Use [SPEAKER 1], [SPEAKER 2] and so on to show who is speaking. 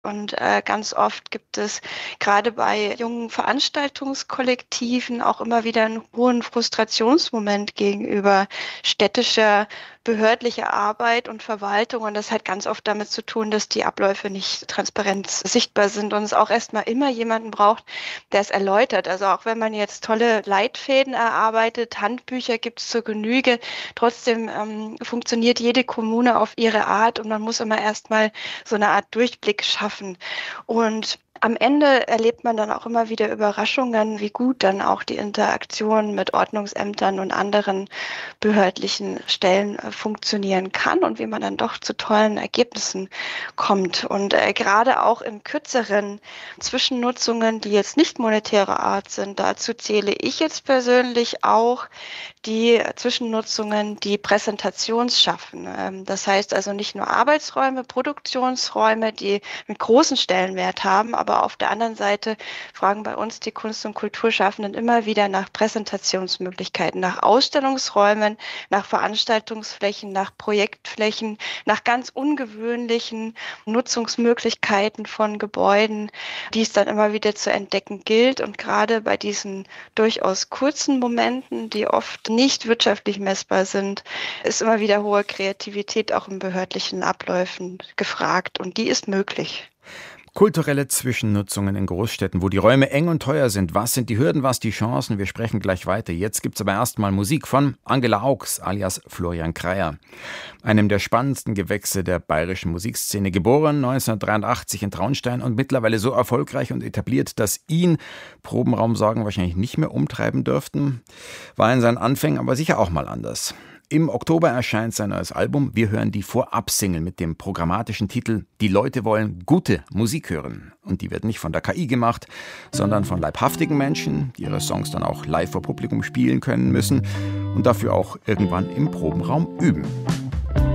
[SPEAKER 1] Und ganz oft gibt es gerade bei jungen Veranstaltungskollektiven auch immer wieder einen hohen Frustrationsmoment gegenüber städtischer behördlicher Arbeit und Verwaltung. Und das hat ganz oft damit zu tun, dass die Abläufe nicht transparent sichtbar sind und es auch erstmal immer jemanden braucht, der es erläutert. Also auch wenn man jetzt tolle Leitfäden erarbeitet, Handbücher gibt es zur Genüge, trotzdem funktioniert jede Kommune auf ihre Art und man muss immer erstmal so eine Art Durchblick schaffen. Und am Ende erlebt man dann auch immer wieder Überraschungen, wie gut dann auch die Interaktion mit Ordnungsämtern und anderen behördlichen Stellen funktionieren kann und wie man dann doch zu tollen Ergebnissen kommt. Und gerade auch in kürzeren Zwischennutzungen, die jetzt nicht monetärer Art sind, dazu zähle ich jetzt persönlich auch die Zwischennutzungen, die Präsentations schaffen. Das heißt also nicht nur Arbeitsräume, Produktionsräume, die einen großen Stellenwert haben, aber auf der anderen Seite fragen bei uns die Kunst- und Kulturschaffenden immer wieder nach Präsentationsmöglichkeiten, nach Ausstellungsräumen, nach Veranstaltungsflächen, nach Projektflächen, nach ganz ungewöhnlichen Nutzungsmöglichkeiten von Gebäuden, die es dann immer wieder zu entdecken gilt. Und gerade bei diesen durchaus kurzen Momenten, die oft nicht wirtschaftlich messbar sind, ist immer wieder hohe Kreativität auch in behördlichen Abläufen gefragt und die ist möglich.
[SPEAKER 2] Kulturelle Zwischennutzungen in Großstädten, wo die Räume eng und teuer sind. Was sind die Hürden, was die Chancen? Wir sprechen gleich weiter. Jetzt gibt's aber erstmal Musik von Angela Augs alias Florian Kreyer. Einem der spannendsten Gewächse der bayerischen Musikszene. Geboren 1983 in Traunstein und mittlerweile so erfolgreich und etabliert, dass ihn Probenraumsorgen wahrscheinlich nicht mehr umtreiben dürften. War in seinen Anfängen aber sicher auch mal anders. Im Oktober erscheint sein neues Album. Wir hören die Vorab-Single mit dem programmatischen Titel Die Leute wollen gute Musik hören. Und die wird nicht von der KI gemacht, sondern von leibhaftigen Menschen, die ihre Songs dann auch live vor Publikum spielen können müssen und dafür auch irgendwann im Probenraum üben.